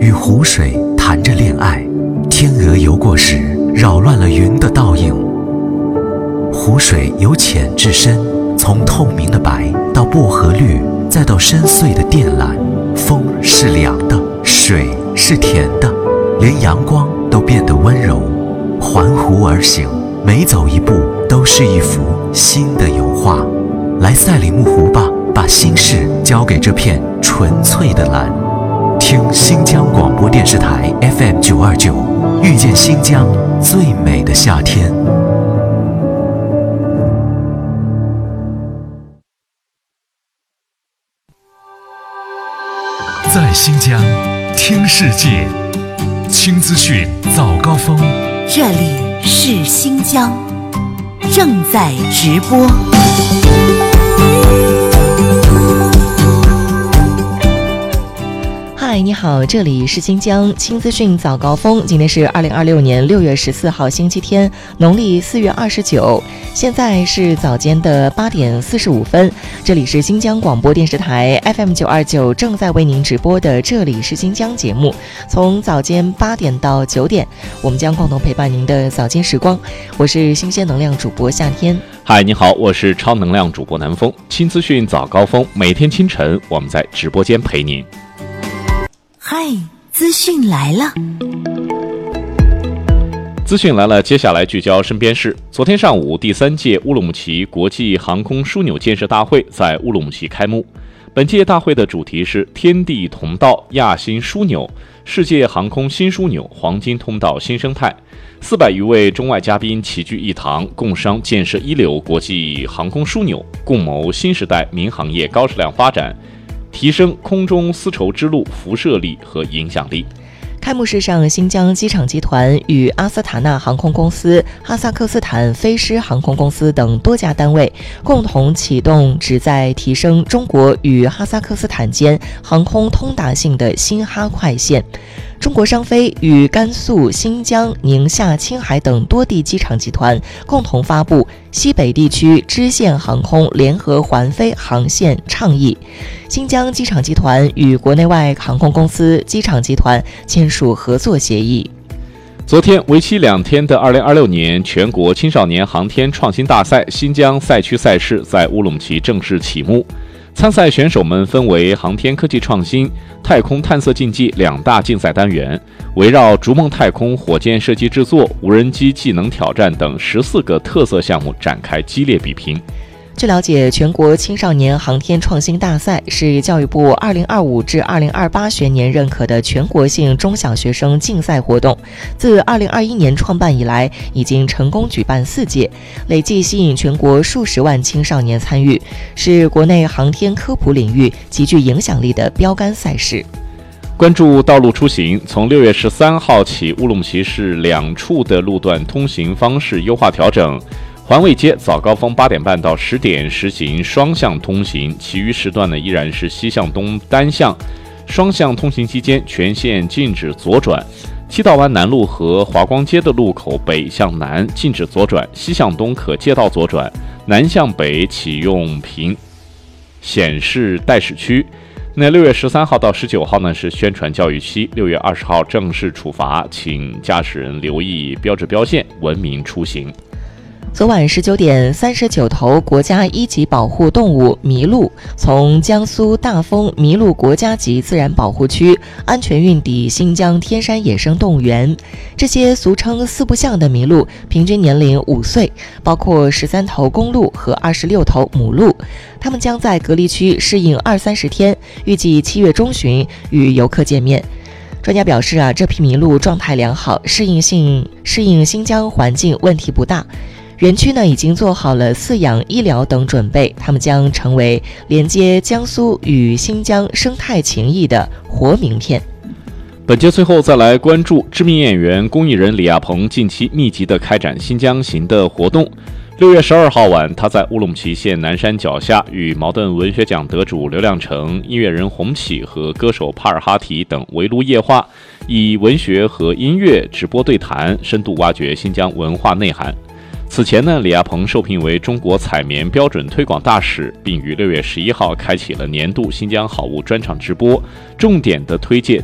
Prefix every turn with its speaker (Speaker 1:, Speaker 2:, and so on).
Speaker 1: 与湖水谈着恋爱，天鹅游过时，扰乱了云的倒影。湖水由浅至深，从透明的白到薄荷绿，再到深邃的靛蓝。风是凉的，水是甜的，连阳光都变得温柔。环湖而行，每走一步都是一幅新的油画。来赛里木湖吧，把心事交给这片纯粹的蓝。听新疆广播电视台 FM929，遇见新疆最美的夏天。在新疆听世界，轻资讯早高峰。
Speaker 2: 这里是新疆，正在直播。
Speaker 3: 嗨，你好，这里是新疆轻资讯早高峰。今天是2026年6月14号星期天，农历4月29，现在是早间的8点45分。这里是新疆广播电视台 FM929 正在为您直播的这里是新疆节目，从早间8点到9点，我们将共同陪伴您的早间时光。我是新鲜能量主播夏天。
Speaker 4: 嗨，你好，我是超能量主播南风。轻资讯早高峰，每天清晨我们在直播间陪您。
Speaker 2: 嗨，资讯来了。
Speaker 4: 资讯来了，接下来聚焦身边事。昨天上午，第3届乌鲁木齐国际航空枢纽建设大会在乌鲁木齐开幕。本届大会的主题是天地同道亚新枢纽，世界航空新枢纽，黄金通道新生态。400余位中外嘉宾齐聚一堂，共商建设一流国际航空枢纽，共谋新时代民航业高质量发展，提升空中丝绸之路辐射力和影响力。
Speaker 3: 开幕式上，新疆机场集团与阿斯塔纳航空公司、哈萨克斯坦飞狮航空公司等多家单位共同启动旨在提升中国与哈萨克斯坦间航空通达性的新哈快线。中国商飞与甘肃、新疆、宁夏、青海等多地机场集团共同发布西北地区支线航空联合环飞航线倡议。新疆机场集团与国内外航空公司、机场集团签署合作协议。
Speaker 4: 昨天，为期2天的2026年全国青少年航天创新大赛新疆赛区赛事在乌鲁木齐正式启幕。参赛选手们分为航天科技创新、太空探测竞技2大竞赛单元，围绕逐梦太空、火箭设计制作、无人机技能挑战等14个特色项目展开激烈比拼。
Speaker 3: 据了解，全国青少年航天创新大赛是教育部2025至2028学年认可的全国性中小学生竞赛活动，自2021年创办以来，已经成功举办4届，累计吸引全国数十万青少年参与，是国内航天科普领域极具影响力的标杆赛事。
Speaker 4: 关注道路出行，从6月13号起，乌鲁木齐市2处的路段通行方式优化调整。环卫街早高峰8点半到10点实行双向通行，其余时段呢依然是西向东单向。双向通行期间全线禁止左转。七道湾南路和华光街的路口北向南禁止左转，西向东可借道左转，南向北启用屏显示待驶区。那6月13号到19号呢是宣传教育期，6月20号正式处罚，请驾驶人留意标志标线，文明出行。
Speaker 3: 昨晚19点，39头国家1级保护动物麋鹿从江苏大丰麋鹿国家级自然保护区安全运抵新疆天山野生动物园。这些俗称四不像的麋鹿平均年龄5岁，包括13头公鹿和26头母鹿。它们将在隔离区适应20-30天，预计7月中旬与游客见面。专家表示这批麋鹿状态良好，适应新疆环境问题不大。园区呢已经做好了饲养、医疗等准备，它们将成为连接江苏与新疆生态情谊的活名片。
Speaker 4: 本节最后再来关注知名演员、公益人李亚鹏近期密集地开展新疆行的活动。6月12号晚，他在乌鲁木齐县南山脚下与茅盾文学奖得主刘亮程、音乐人洪启和歌手帕尔哈提等围炉夜话，以文学和音乐直播对谈，深度挖掘新疆文化内涵。此前呢，李亚鹏受聘为中国采棉标准推广大使，并于6月11号开启了年度新疆好物专场直播，重点的推介